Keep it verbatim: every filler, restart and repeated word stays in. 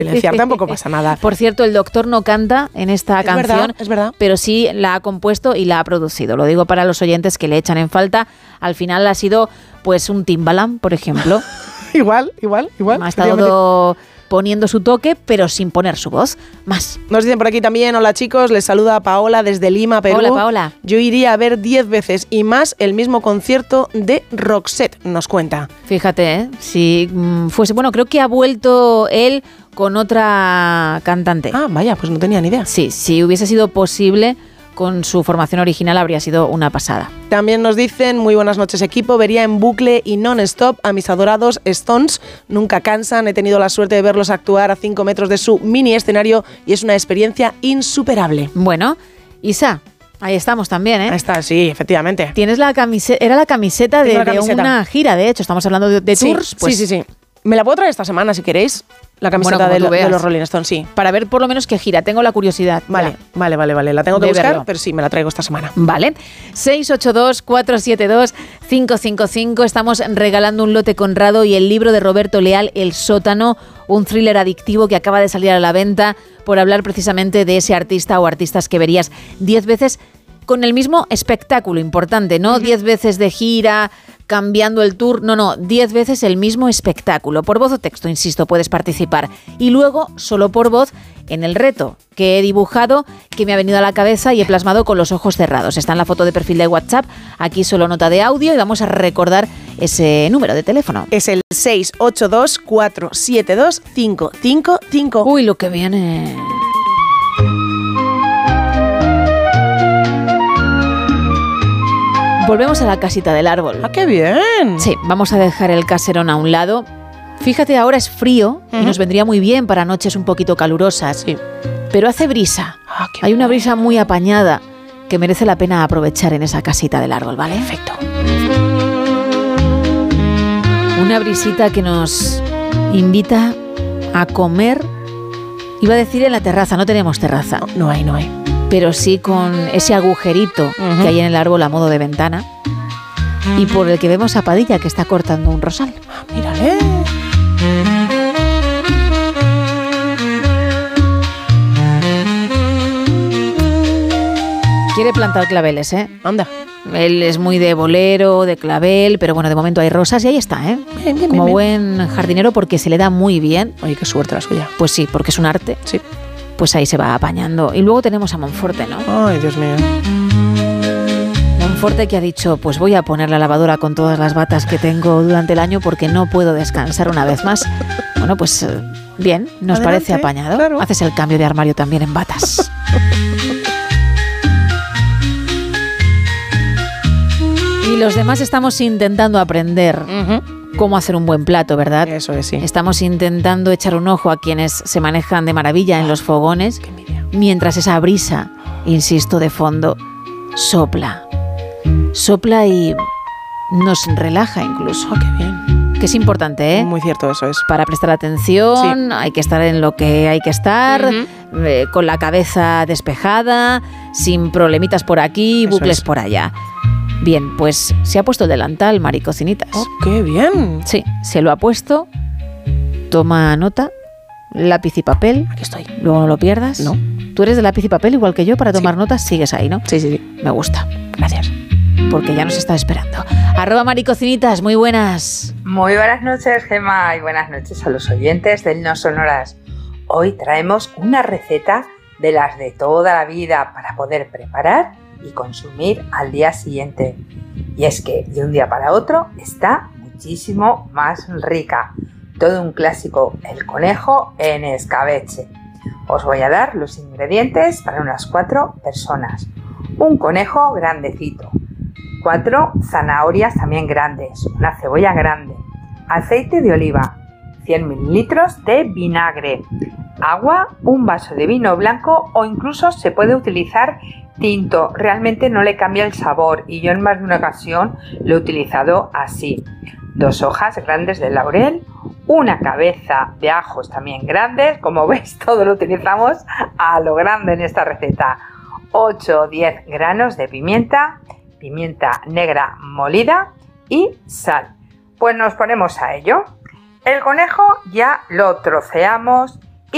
silenciar, tampoco pasa nada. Por cierto, el doctor no canta en esta es canción, verdad, es verdad. pero sí la ha compuesto y la ha producido. Lo digo para los oyentes que le echan en falta. Al final ha sido pues un Timbaland, por ejemplo. igual, igual, igual. Ha estado poniendo su toque, pero sin poner su voz. Más. Nos dicen por aquí también, hola chicos, les saluda Paola desde Lima, Perú. Hola, Paola. Yo iría a ver diez veces y más el mismo concierto de Roxette, nos cuenta. Fíjate, ¿eh? Si mm, fuese... Bueno, creo que ha vuelto él con otra cantante. Ah, vaya, pues no tenía ni idea. Sí, si hubiese sido posible, con su formación original habría sido una pasada. También nos dicen, muy buenas noches equipo, vería en bucle y non-stop a mis adorados Stones, nunca cansan, he tenido la suerte de verlos actuar a cinco metros de su mini escenario y es una experiencia insuperable. Bueno, Isa, ahí estamos también, ¿eh? Ahí está, sí, efectivamente. Tienes la camiseta, era la camiseta, de, la camiseta de una gira, de hecho, estamos hablando de, de sí, tours. Pues, sí, sí, sí. Me la puedo traer esta semana si queréis. La camiseta bueno, de, de los Rolling Stones, sí. Para ver por lo menos qué gira, tengo la curiosidad. Vale, ya. vale, vale, vale. La tengo que de buscar, verlo. pero sí, me la traigo esta semana. Vale. seis ocho dos, cuatro siete dos, cinco cinco cinco. Estamos regalando un lote Conrado y el libro de Roberto Leal, El sótano, un thriller adictivo que acaba de salir a la venta por hablar precisamente de ese artista o artistas que verías diez veces con el mismo espectáculo, importante, ¿no? Diez veces de gira, cambiando el tour, no, no, diez veces el mismo espectáculo. Por voz o texto, insisto, puedes participar. Y luego, solo por voz, en el reto que he dibujado, que me ha venido a la cabeza y he plasmado con los ojos cerrados. Está en la foto de perfil de WhatsApp, aquí solo nota de audio y vamos a recordar ese número de teléfono. Es el seis ocho dos, cuatro siete dos, cinco cinco cinco. Uy, lo que viene... Volvemos a la casita del árbol. ¡Ah, qué bien! Sí, vamos a dejar el caserón a un lado. Fíjate, ahora es frío uh-huh. y nos vendría muy bien para noches un poquito calurosas. Sí. Pero hace brisa. Ah, qué Hay una brisa muy apañada que merece la pena aprovechar en esa casita del árbol, ¿vale? Perfecto. Una brisita que nos invita a comer. Iba a decir en la terraza, no tenemos terraza. No, no hay, no hay. Pero sí con ese agujerito uh-huh. que hay en el árbol a modo de ventana y por el que vemos a Padilla que está cortando un rosal. Ah, mírale. Quiere plantar claveles, ¿eh? Anda. Él es muy de bolero, de clavel, pero bueno, de momento hay rosas y ahí está, ¿eh? Bien, bien, Como bien, buen bien. jardinero porque se le da muy bien. Oye, qué suerte la suya. Pues sí, porque es un arte. Sí. Pues ahí se va apañando. Y luego tenemos a Monforte, ¿no? Ay, Dios mío. Monforte que ha dicho, pues voy a poner la lavadora con todas las batas que tengo durante el año porque no puedo descansar una vez más. Bueno, pues bien, nos Adelante, parece apañado. Claro. Haces el cambio de armario también en batas. Y los demás estamos intentando aprender uh-huh. cómo hacer un buen plato, ¿verdad? Eso es, sí. Estamos intentando echar un ojo a quienes se manejan de maravilla en los fogones, mientras esa brisa, insisto, de fondo, sopla. Sopla y nos relaja incluso. Oh, qué bien. Que es importante, ¿eh? Muy cierto, eso es. Para prestar atención, sí. Hay que estar en lo que hay que estar, uh-huh. eh, con la cabeza despejada, sin problemitas por aquí, eso bucles es. Por allá. Bien, pues se ha puesto el delantal, Mari Cocinitas. ¡Oh, qué bien! Sí, se lo ha puesto. Toma nota, lápiz y papel. Aquí estoy. Luego no lo pierdas. No. ¿Tú eres de lápiz y papel igual que yo para tomar sí. notas? Sigues ahí, ¿no? Sí, sí, sí. Me gusta. Gracias. Porque ya nos está esperando. Arroba Mari Cocinitas, muy buenas. Muy buenas noches, Gemma, y buenas noches a los oyentes del No Sonoras. Hoy traemos una receta de las de toda la vida para poder preparar y consumir al día siguiente. Y es que de un día para otro está muchísimo más rica. Todo un clásico, el conejo en escabeche. Os voy a dar los ingredientes para unas cuatro personas. Un conejo grandecito, cuatro zanahorias también grandes, una cebolla grande, aceite de oliva, cien mililitros de vinagre, agua, un vaso de vino blanco o incluso se puede utilizar tinto, realmente no le cambia el sabor y yo en más de una ocasión lo he utilizado así. Dos hojas grandes de laurel, una cabeza de ajos también grandes, como veis todo lo utilizamos a lo grande en esta receta. ocho o diez granos de pimienta, pimienta negra molida y sal. Pues nos ponemos a ello. El conejo ya lo troceamos